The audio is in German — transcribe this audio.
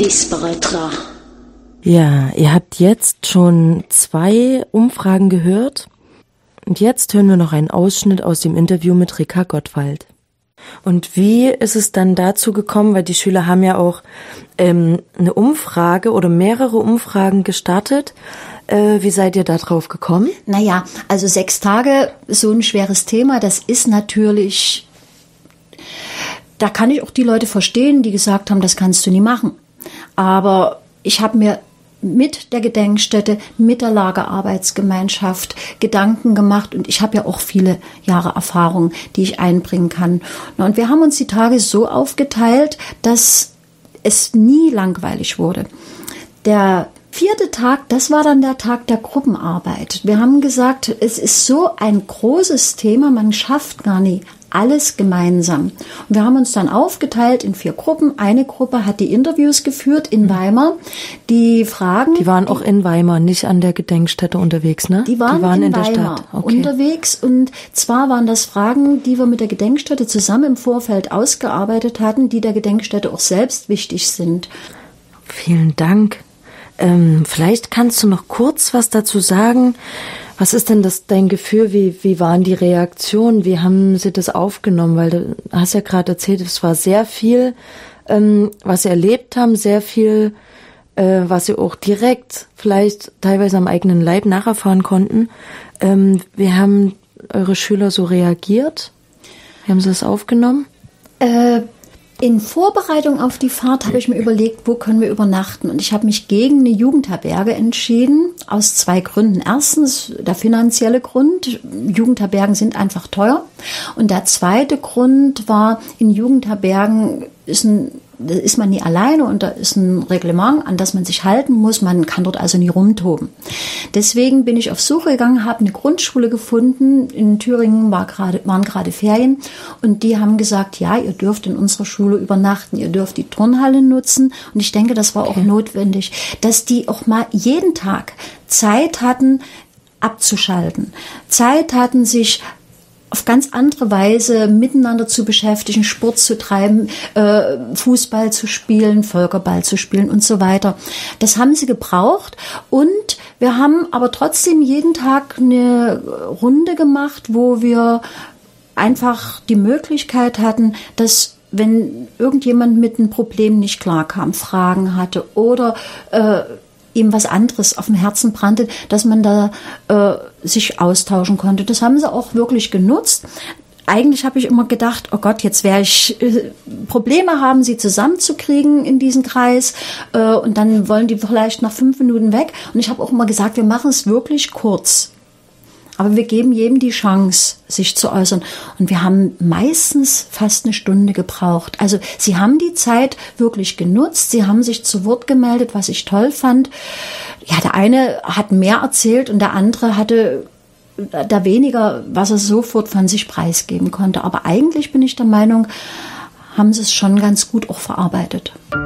disparaîtra. Ja, ihr habt jetzt schon 2 Umfragen gehört. Und jetzt hören wir noch einen Ausschnitt aus dem Interview mit Rika Gottwald. Und wie ist es dann dazu gekommen, weil die Schüler haben ja auch eine Umfrage oder mehrere Umfragen gestartet. Wie seid ihr da drauf gekommen? Naja, also 6 Tage, so ein schweres Thema, das ist natürlich, da kann ich auch die Leute verstehen, die gesagt haben, das kannst du nie machen. Aber ich habe mir mit der Gedenkstätte, mit der Lagerarbeitsgemeinschaft Gedanken gemacht und ich habe ja auch viele Jahre Erfahrung, die ich einbringen kann. Und wir haben uns die Tage so aufgeteilt, dass es nie langweilig wurde. Der 4. Tag, das war dann der Tag der Gruppenarbeit. Wir haben gesagt, es ist so ein großes Thema, man schafft gar nie alles gemeinsam. Und wir haben uns dann aufgeteilt in 4 Gruppen. Eine Gruppe hat die Interviews geführt in Weimar. Die Fragen... Die waren auch in Weimar, nicht an der Gedenkstätte unterwegs, ne? Die waren in der Weimar Stadt. Okay. Unterwegs. Und zwar waren das Fragen, die wir mit der Gedenkstätte zusammen im Vorfeld ausgearbeitet hatten, die der Gedenkstätte auch selbst wichtig sind. Vielen Dank. Vielleicht kannst du noch kurz was dazu sagen. Was ist denn dein Gefühl? Wie waren die Reaktionen? Wie haben sie das aufgenommen? Weil du hast ja gerade erzählt, es war sehr viel, was sie erlebt haben, sehr viel, was sie auch direkt vielleicht teilweise am eigenen Leib nacherfahren konnten. Wie haben eure Schüler so reagiert? Wie haben sie das aufgenommen? In Vorbereitung auf die Fahrt habe ich mir überlegt, wo können wir übernachten? Und ich habe mich gegen eine Jugendherberge entschieden, aus 2 Gründen. Erstens der finanzielle Grund. Jugendherbergen sind einfach teuer. Und der zweite Grund war, in Jugendherbergen da ist man nie alleine und da ist ein Reglement, an das man sich halten muss. Man kann dort also nie rumtoben. Deswegen bin ich auf Suche gegangen, habe eine Grundschule gefunden. In Thüringen waren gerade Ferien und die haben gesagt, ja, ihr dürft in unserer Schule übernachten, ihr dürft die Turnhalle nutzen. Und ich denke, das war auch notwendig, dass die auch mal jeden Tag Zeit hatten, abzuschalten. Zeit hatten, sich auf ganz andere Weise miteinander zu beschäftigen, Sport zu treiben, Fußball zu spielen, Völkerball zu spielen und so weiter. Das haben sie gebraucht und wir haben aber trotzdem jeden Tag eine Runde gemacht, wo wir einfach die Möglichkeit hatten, dass wenn irgendjemand mit einem Problem nicht klarkam, Fragen hatte oder ihm was anderes auf dem Herzen brannte, dass man da sich austauschen konnte. Das haben sie auch wirklich genutzt. Eigentlich habe ich immer gedacht, oh Gott, jetzt werde ich Probleme haben, sie zusammenzukriegen in diesen Kreis und dann wollen die vielleicht nach 5 Minuten weg. Und ich habe auch immer gesagt, wir machen es wirklich kurz. Aber wir geben jedem die Chance, sich zu äußern. Und wir haben meistens fast 1 Stunde gebraucht. Also sie haben die Zeit wirklich genutzt. Sie haben sich zu Wort gemeldet, was ich toll fand. Ja, der eine hat mehr erzählt und der andere hatte da weniger, was er sofort von sich preisgeben konnte. Aber eigentlich bin ich der Meinung, haben sie es schon ganz gut auch verarbeitet.